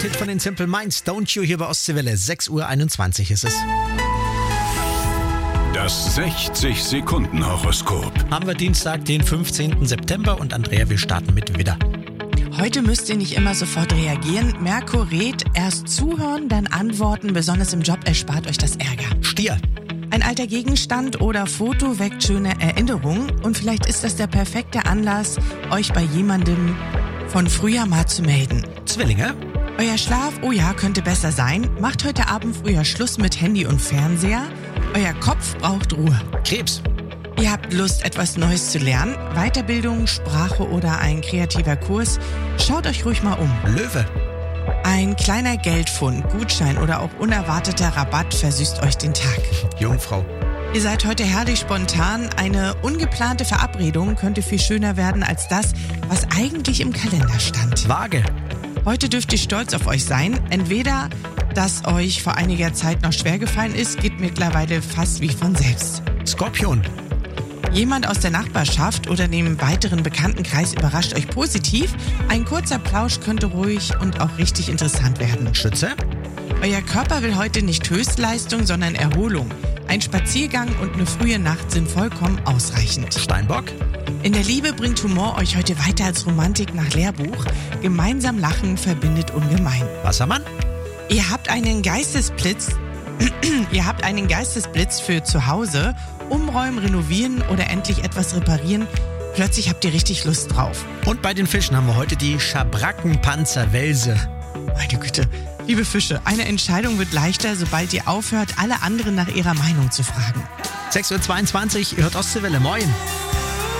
Hit von den Simple Minds, Don't You, hier bei Ostseewelle. 6:21 Uhr ist es. Das 60-Sekunden-Horoskop. Haben wir Dienstag, den 15. September und Andrea, wir starten mit Widder. Heute müsst ihr nicht immer sofort reagieren. Merkur rät, erst zuhören, dann antworten. Besonders im Job erspart euch das Ärger. Stier. Ein alter Gegenstand oder Foto weckt schöne Erinnerungen. Und vielleicht ist das der perfekte Anlass, euch bei jemandem von früher mal zu melden. Zwillinge. Euer Schlaf, oh ja, könnte besser sein. Macht heute Abend früher Schluss mit Handy und Fernseher. Euer Kopf braucht Ruhe. Krebs. Ihr habt Lust, etwas Neues zu lernen? Weiterbildung, Sprache oder ein kreativer Kurs? Schaut euch ruhig mal um. Löwe. Ein kleiner Geldfund, Gutschein oder auch unerwarteter Rabatt versüßt euch den Tag. Jungfrau. Ihr seid heute herrlich spontan. Eine ungeplante Verabredung könnte viel schöner werden als das, was eigentlich im Kalender stand. Waage. Heute dürft ihr stolz auf euch sein. Entweder, dass euch vor einiger Zeit noch schwer gefallen ist, geht mittlerweile fast wie von selbst. Skorpion. Jemand aus der Nachbarschaft oder dem weiteren Bekanntenkreis überrascht euch positiv. Ein kurzer Plausch könnte ruhig und auch richtig interessant werden. Schütze. Euer Körper will heute nicht Höchstleistung, sondern Erholung. Ein Spaziergang und eine frühe Nacht sind vollkommen ausreichend. Steinbock. In der Liebe bringt Humor euch heute weiter als Romantik nach Lehrbuch. Gemeinsam lachen verbindet ungemein. Wassermann. Ihr habt einen Geistesblitz für zu Hause. Umräumen, renovieren oder endlich etwas reparieren. Plötzlich habt ihr richtig Lust drauf. Und bei den Fischen haben wir heute die Schabrackenpanzerwelse. Meine Güte, liebe Fische, eine Entscheidung wird leichter, sobald ihr aufhört, alle anderen nach ihrer Meinung zu fragen. 6:22 Uhr, ihr hört Ostseewelle. Moin.